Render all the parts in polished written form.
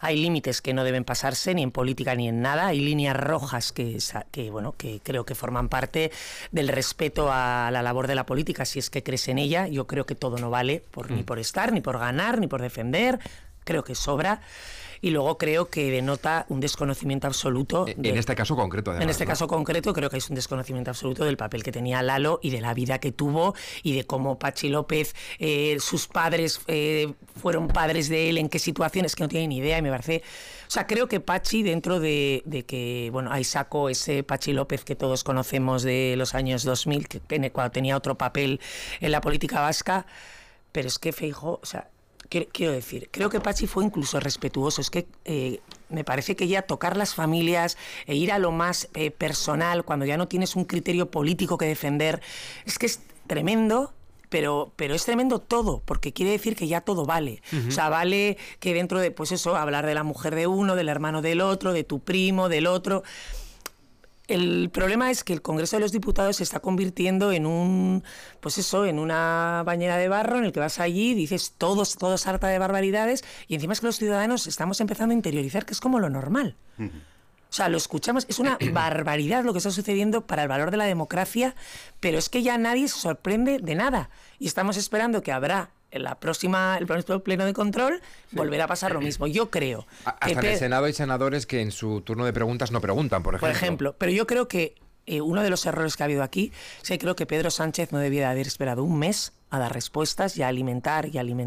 hay límites que no deben pasarse ni en política ni en nada, hay líneas rojas que creo que forman parte del respeto a la labor de la política, si es que crees en ella. Yo creo que todo no vale ni por estar, ni por ganar, ni por defender, creo que sobra. Y luego creo que denota un desconocimiento absoluto. En este caso concreto, además. En este caso concreto creo que es un desconocimiento absoluto del papel que tenía Lalo y de la vida que tuvo y de cómo Patxi López, sus padres fueron padres de él, en qué situaciones, que no tienen ni idea. Y me parece... O sea, creo que Patxi, dentro de que, bueno, ahí sacó ese Patxi López que todos conocemos de los años 2000, cuando tenía otro papel en la política vasca, pero es que Feijóo, o sea... Quiero decir, creo que Patxi fue incluso respetuoso. Es que me parece que ya tocar las familias e ir a lo más personal, cuando ya no tienes un criterio político que defender, es que es tremendo. Pero es tremendo todo, porque quiere decir que ya todo vale. O sea, vale que dentro de, pues eso, hablar de la mujer de uno, del hermano del otro, de tu primo, del otro... El problema es que el Congreso de los Diputados se está convirtiendo en en una bañera de barro en el que vas allí, dices todos harta de barbaridades, y encima es que los ciudadanos estamos empezando a interiorizar que es como lo normal. O sea, lo escuchamos, es una barbaridad lo que está sucediendo para el valor de la democracia, pero es que ya nadie se sorprende de nada. Y estamos esperando que habrá el próximo pleno de control, volverá a pasar lo mismo. Yo creo hasta en el Senado hay senadores que en su turno de preguntas no preguntan, por ejemplo. Pero yo creo que uno de los errores que ha habido aquí es que creo que Pedro Sánchez no debía haber esperado un mes a dar respuestas y a alimentar.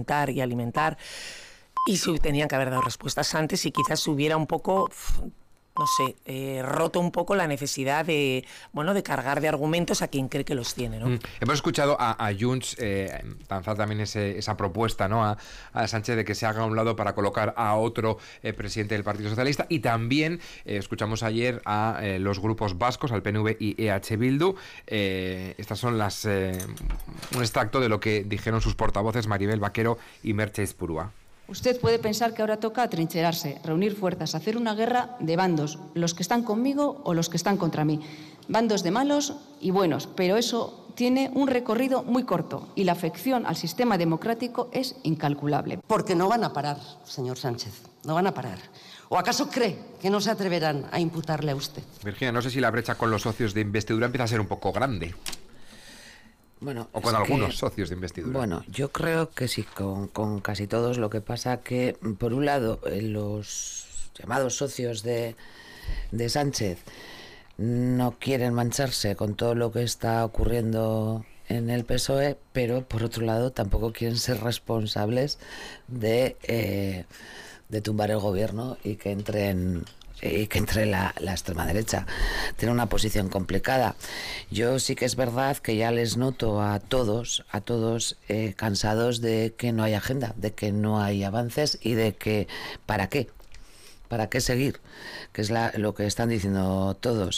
Y tenían que haber dado respuestas antes y quizás hubiera un poco... no sé, roto un poco la necesidad de cargar de argumentos a quien cree que los tiene, ¿no? Hemos escuchado a Junts lanzar también esa propuesta, ¿no? A Sánchez de que se haga a un lado para colocar a otro presidente del Partido Socialista, y también escuchamos ayer a los grupos vascos, al PNV y EH Bildu. Estas son un extracto de lo que dijeron sus portavoces Maribel Vaquero y Merche Izpurua. Usted puede pensar que ahora toca atrincherarse, reunir fuerzas, hacer una guerra de bandos, los que están conmigo o los que están contra mí. Bandos de malos y buenos, pero eso tiene un recorrido muy corto y la afección al sistema democrático es incalculable. Porque no van a parar, señor Sánchez, no van a parar. ¿O acaso cree que no se atreverán a imputarle a usted? Virginia, no sé si la brecha con los socios de investidura empieza a ser un poco grande. Bueno, o con algunos socios de investidura. Bueno, yo creo que sí, con casi todos. Lo que pasa que, por un lado, los llamados socios de Sánchez no quieren mancharse con todo lo que está ocurriendo en el PSOE, pero por otro lado tampoco quieren ser responsables de tumbar el gobierno y que entre la extrema derecha. Tiene una posición complicada. Yo sí que es verdad que ya les noto a todos cansados de que no hay agenda, de que no hay avances y de que ¿para qué seguir? Que es lo que están diciendo todos.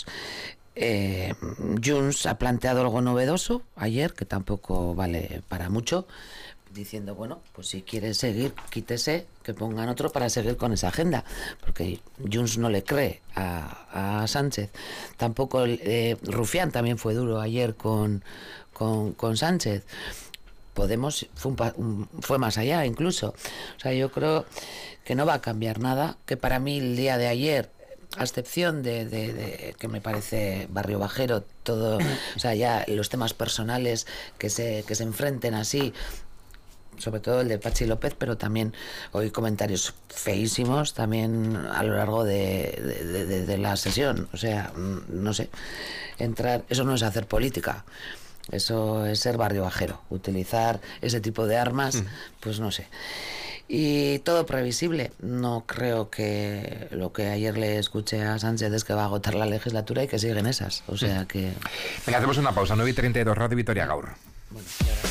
Junts ha planteado algo novedoso ayer, que tampoco vale para mucho, diciendo, bueno, pues si quieren seguir, quítese, que pongan otro para seguir con esa agenda, porque Junts no le cree a Sánchez. Tampoco Rufián también fue duro ayer con Sánchez. Podemos fue más allá incluso. O sea, yo creo que no va a cambiar nada, que para mí el día de ayer, a excepción de que me parece barrio bajero todo, o sea, ya los temas personales que se enfrenten así, sobre todo el de Patxi López, pero también oí comentarios feísimos también a lo largo de la sesión. O sea, no sé, eso no es hacer política, eso es ser barrio bajero, utilizar ese tipo de armas, pues no sé. Y todo previsible. No creo que lo que ayer le escuché a Sánchez es que va a agotar la legislatura y que siguen esas. O sea que... Venga, hacemos una pausa. 9:32, Radio Vitoria Gaur. Bueno,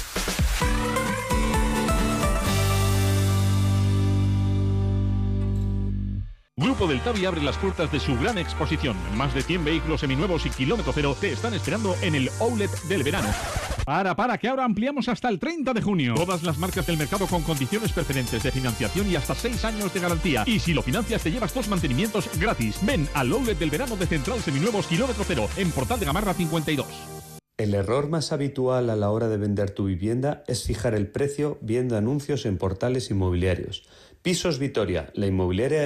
Grupo del Tavi abre las puertas de su gran exposición. Más de 100 vehículos seminuevos y kilómetro cero te están esperando en el Outlet del verano. Para, que ahora ampliamos hasta el 30 de junio. Todas las marcas del mercado con condiciones preferentes de financiación y hasta 6 años de garantía. Y si lo financias te llevas 2 mantenimientos gratis. Ven al Outlet del verano de Central Seminuevos kilómetro cero en Portal de Gamarra 52. El error más habitual a la hora de vender tu vivienda es fijar el precio viendo anuncios en portales inmobiliarios. Pisos Vitoria, la inmobiliaria